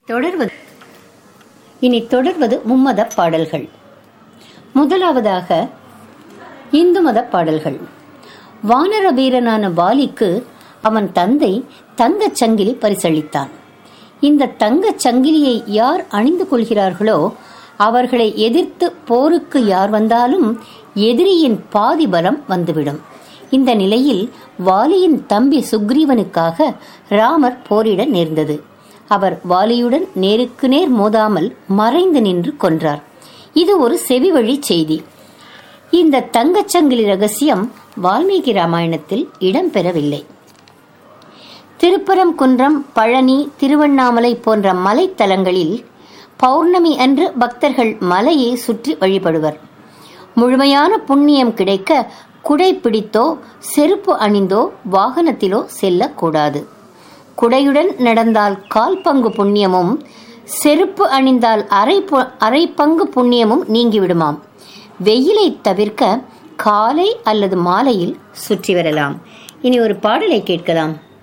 தொடர்வது மும்மத பாடல்கள். முதலாவதாக இந்து மத பாடல்கள். வானர வீரனான வாலிக்கு அவன் தந்தை தங்கச் சங்கிலி பரிசளித்தான். இந்த தங்கச் சங்கிலியை யார் அணிந்து கொள்கிறார்களோ அவர்களை எதிர்த்து போருக்கு யார் வந்தாலும் எதிரியின் பாதி பலம் வந்துவிடும். இந்த நிலையில் வாலியின் தம்பி சுக்ரீவனுக்காக ராமர் போரிட நேர்ந்தது. அவர் வாலியுடன் நேருக்கு நேர் மோதாமல் மறைந்து நின்று கொன்றார். இது ஒரு செவிவழி செய்தி. இந்த தங்கச்சங்கிலி ரகசியம் வால்மீகி ராமாயணத்தில் இடம்பெறவில்லை. திருப்பரங்குன்றம், பழனி, திருவண்ணாமலை போன்ற மலைத்தலங்களில் பௌர்ணமி அன்று பக்தர்கள் மலையை சுற்றி வழிபடுவர். முழுமையான புண்ணியம் கிடைக்க குடை பிடித்தோ செருப்பு அணிந்தோ வாகனத்திலோ செல்லக்கூடாது. குடையுடன் நடந்தால் 1/4 பங்கு புண்ணியமும், செருப்பு அணிந்தால் அரை பங்கு புண்ணியமும் நீங்கிவிடுமாம். வெயிலை தவிர்க்க காலை அல்லது மாலையில் சுற்றி வரலாம். இனி ஒரு பாடலை கேட்கலாம்.